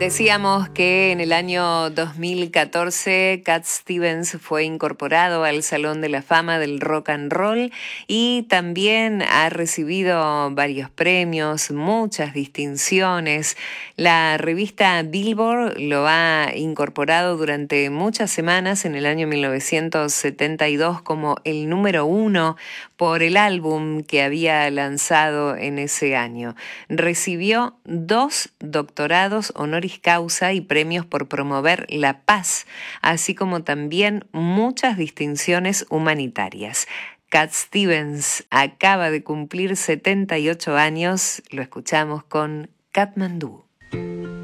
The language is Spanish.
Decíamos que en el año 2014 Cat Stevens fue incorporado al Salón de la Fama del Rock and Roll y también ha recibido varios premios, muchas distinciones. La revista Billboard lo ha incorporado durante muchas semanas en el año 1972 como el número 1 por el álbum que había lanzado en ese año. Recibió 2 doctorados honoris causa y premios por promover la paz, así como también muchas distinciones humanitarias. Cat Stevens acaba de cumplir 78 años, lo escuchamos con Katmandú.